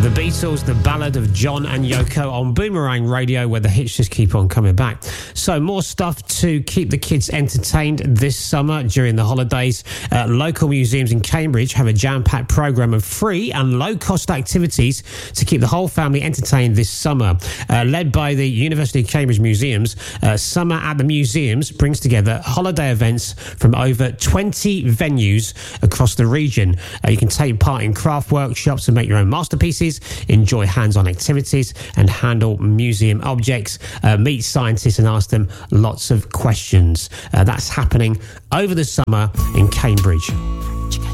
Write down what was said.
The Beatles, the ballad of John and Yoko on Boomerang Radio, where the hits just keep on coming back. So more stuff to keep the kids entertained this summer during the holidays. Local museums in Cambridge have a jam-packed programme of free and low-cost activities to keep the whole family entertained this summer. Led by the University of Cambridge Museums, Summer at the Museums brings together holiday events from over 20 venues across the region. You can take part in craft workshops and make your own masterpieces, enjoy hands-on activities and handle museum objects, meet scientists and ask them lots of questions. That's happening over the summer in Cambridge.